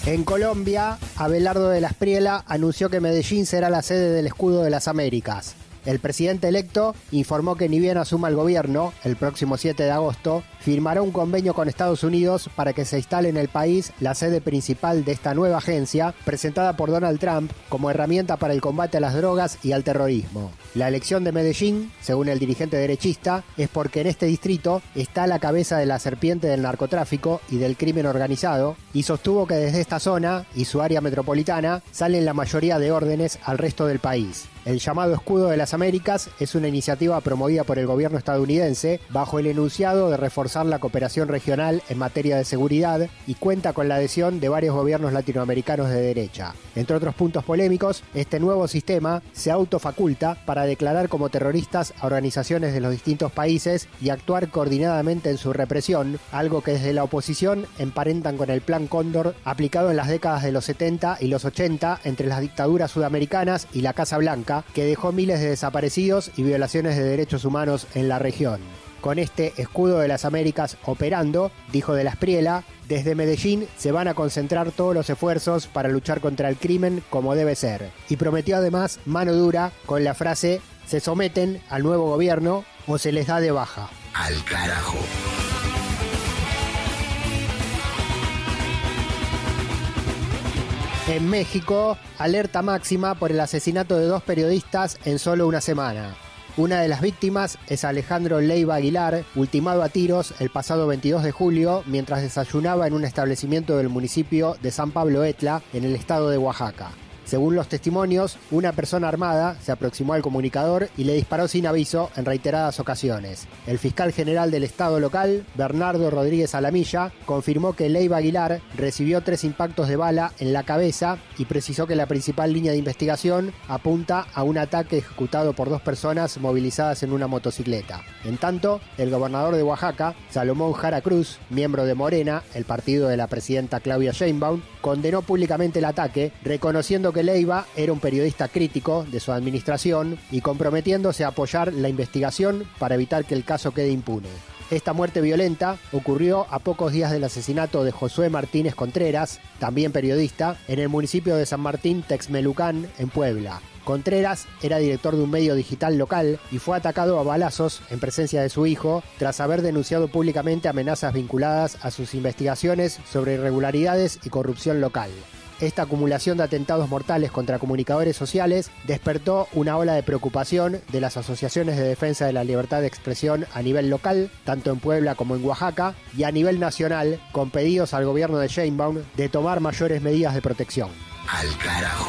En Colombia, Abelardo de la Espriella anunció que Medellín será la sede del Escudo de las Américas. El presidente electo informó que ni bien asuma el gobierno, el próximo 7 de agosto, firmará un convenio con Estados Unidos para que se instale en el país la sede principal de esta nueva agencia, presentada por Donald Trump como herramienta para el combate a las drogas y al terrorismo. La elección de Medellín, según el dirigente derechista, es porque en este distrito está la cabeza de la serpiente del narcotráfico y del crimen organizado, y sostuvo que desde esta zona y su área metropolitana salen la mayoría de órdenes al resto del país. El llamado Escudo de las Américas es una iniciativa promovida por el gobierno estadounidense bajo el enunciado de reforzar la cooperación regional en materia de seguridad y cuenta con la adhesión de varios gobiernos latinoamericanos de derecha. Entre otros puntos polémicos, este nuevo sistema se autofaculta para declarar como terroristas a organizaciones de los distintos países y actuar coordinadamente en su represión, algo que desde la oposición emparentan con el Plan Cóndor aplicado en las décadas de los 70 y los 80 entre las dictaduras sudamericanas y la Casa Blanca, que dejó miles de desaparecidos y violaciones de derechos humanos en la región. Con este Escudo de las Américas operando, dijo de la Espriella, desde Medellín se van a concentrar todos los esfuerzos para luchar contra el crimen como debe ser. Y prometió además mano dura con la frase, se someten al nuevo gobierno o se les da de baja. Al carajo. En México, alerta máxima por el asesinato de 2 periodistas en solo una semana. Una de las víctimas es Alejandro Leiva Aguilar, ultimado a tiros el pasado 22 de julio mientras desayunaba en un establecimiento del municipio de San Pablo Etla, en el estado de Oaxaca. Según los testimonios, una persona armada se aproximó al comunicador y le disparó sin aviso en reiteradas ocasiones. El fiscal general del estado local, Bernardo Rodríguez Alamilla, confirmó que Leiva Aguilar recibió 3 impactos de bala en la cabeza y precisó que la principal línea de investigación apunta a un ataque ejecutado por 2 personas movilizadas en una motocicleta. En tanto, el gobernador de Oaxaca, Salomón Jara Cruz, miembro de Morena, el partido de la presidenta Claudia Sheinbaum, condenó públicamente el ataque, reconociendo que Leiva era un periodista crítico de su administración y comprometiéndose a apoyar la investigación para evitar que el caso quede impune. Esta muerte violenta ocurrió a pocos días del asesinato de Josué Martínez Contreras, también periodista, en el municipio de San Martín Texmelucan, en Puebla. Contreras era director de un medio digital local y fue atacado a balazos en presencia de su hijo tras haber denunciado públicamente amenazas vinculadas a sus investigaciones sobre irregularidades y corrupción local. Esta acumulación de atentados mortales contra comunicadores sociales despertó una ola de preocupación de las asociaciones de defensa de la libertad de expresión a nivel local, tanto en Puebla como en Oaxaca, y a nivel nacional, con pedidos al gobierno de Sheinbaum de tomar mayores medidas de protección. Al carajo.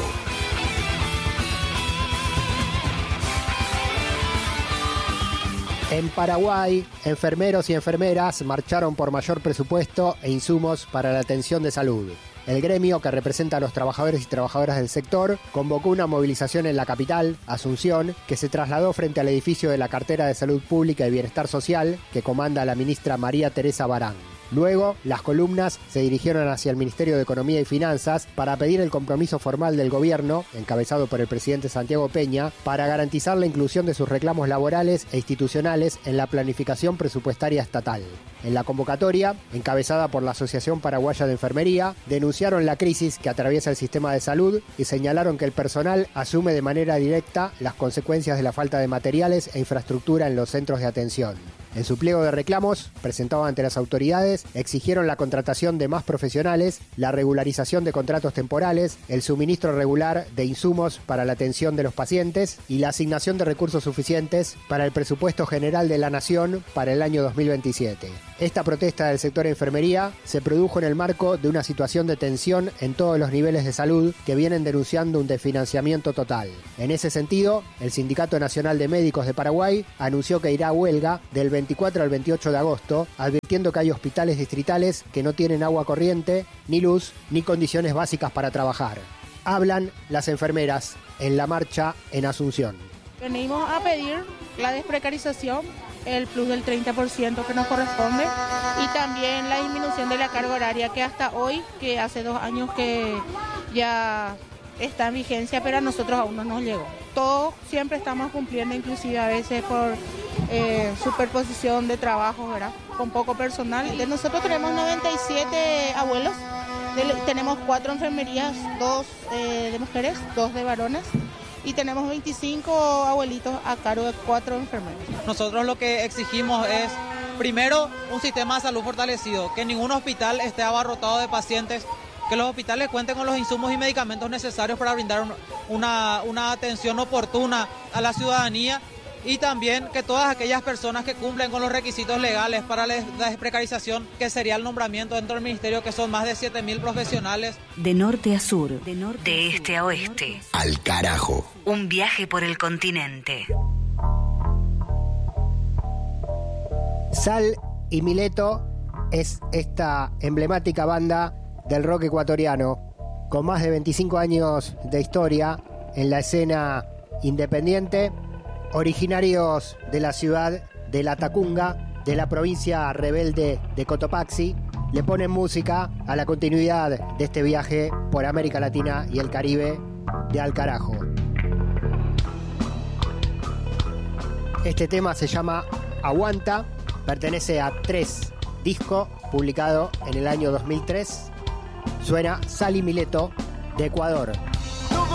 En Paraguay, enfermeros y enfermeras marcharon por mayor presupuesto e insumos para la atención de salud. El gremio, que representa a los trabajadores y trabajadoras del sector, convocó una movilización en la capital, Asunción, que se trasladó frente al edificio de la Cartera de Salud Pública y Bienestar Social, que comanda la ministra María Teresa Barán. Luego, las columnas se dirigieron hacia el Ministerio de Economía y Finanzas para pedir el compromiso formal del gobierno, encabezado por el presidente Santiago Peña, para garantizar la inclusión de sus reclamos laborales e institucionales en la planificación presupuestaria estatal. En la convocatoria, encabezada por la Asociación Paraguaya de Enfermería, denunciaron la crisis que atraviesa el sistema de salud y señalaron que el personal asume de manera directa las consecuencias de la falta de materiales e infraestructura en los centros de atención. En su pliego de reclamos, presentado ante las autoridades, exigieron la contratación de más profesionales, la regularización de contratos temporales, el suministro regular de insumos para la atención de los pacientes y la asignación de recursos suficientes para el presupuesto general de la Nación para el año 2027. Esta protesta del sector enfermería se produjo en el marco de una situación de tensión en todos los niveles de salud que vienen denunciando un desfinanciamiento total. En ese sentido, el Sindicato Nacional de Médicos de Paraguay anunció que irá a huelga del 24 al 28 de agosto, advirtiendo que hay hospitales distritales que no tienen agua corriente, ni luz, ni condiciones básicas para trabajar. Hablan las enfermeras en la marcha en Asunción. Venimos a pedir la desprecarización, el plus del 30% que nos corresponde y también la disminución de la carga horaria que hasta hoy, que hace 2 años que ya está en vigencia, pero a nosotros aún no nos llegó. Todos siempre estamos cumpliendo, inclusive a veces por superposición de trabajo, ¿verdad? Con poco personal. Nosotros tenemos 97 abuelos Tenemos 4 enfermerías, 2 de mujeres, 2 de varones, y tenemos 25 abuelitos a cargo de 4 enfermeros. Nosotros lo que exigimos es, primero, un sistema de salud fortalecido, que ningún hospital esté abarrotado de pacientes, que los hospitales cuenten con los insumos y medicamentos necesarios para brindar una atención oportuna a la ciudadanía, y también que todas aquellas personas que cumplen con los requisitos legales para la desprecarización, que sería el nombramiento dentro del ministerio, que son más de 7.000 profesionales. De norte a sur, de este a oeste. Al carajo. Un viaje por el continente. Sal y Mileto es esta emblemática banda del rock ecuatoriano, con más de 25 años de historia en la escena independiente, originarios de la ciudad de La Tacunga, de la provincia rebelde de Cotopaxi. Le ponen música a la continuidad de este viaje por América Latina y el Caribe de Al Carajo. Este tema se llama Aguanta, pertenece a 3 discos, publicado en el año 2003. Suena Sal y Mileto de Ecuador.